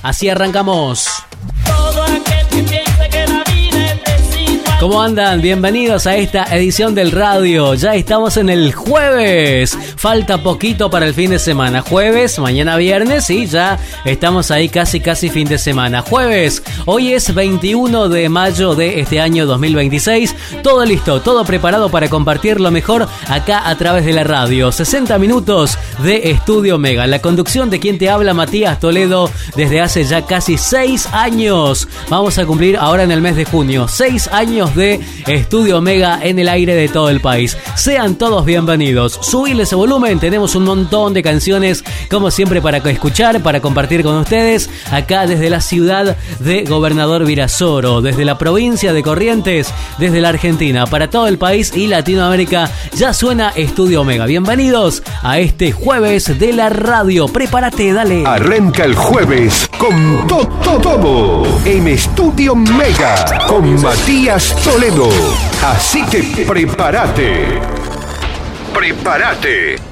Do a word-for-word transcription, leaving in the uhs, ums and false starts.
Así arrancamos. Todo aquel que piensa que la vida es desigual. ¿Cómo andan? Bienvenidos a esta edición del radio. Ya estamos en el jueves. Falta poquito para el fin de semana. Jueves, mañana viernes y ya estamos ahí casi casi fin de semana. Jueves, hoy es veintiuno de mayo de este año dos mil veintiséis. Todo listo, todo preparado para compartir lo mejor acá a través de la radio. sesenta minutos de Estudio Mega. La conducción de quien te habla, Matías Toledo, desde hace ya casi seis años. Vamos a cumplir ahora en el mes de junio. Seis años de Estudio Mega en el aire de todo el país. Sean todos bienvenidos. Subile ese volumen. Tenemos un montón de canciones, como siempre, para escuchar, para compartir con ustedes. Acá desde la ciudad de Gobernador Virasoro, desde la provincia de Corrientes, desde la Argentina, para todo el país y Latinoamérica, ya suena Estudio Mega. Bienvenidos a este jueves de la radio. Prepárate, dale. Arranca el jueves con todo, todo en Estudio Mega con Matías Toledo. Así que prepárate. Prepárate.